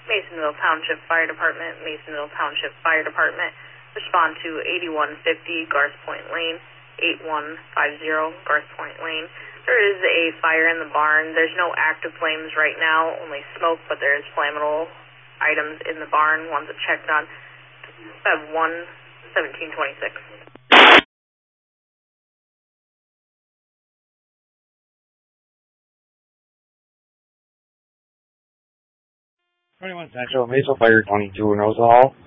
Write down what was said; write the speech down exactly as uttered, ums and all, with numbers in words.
Masonville Township Fire Department, Masonville Township Fire Department. Respond to eighty-one fifty Garth Point Lane, eighty-one fifty Garth Point Lane. There is a fire in the barn. There's no active flames right now, only smoke, but there is flammable items in the barn, ones that checked on. I have one seventeen twenty-six. twenty-one Central, Mesa Fire twenty-two in Rosa Hall.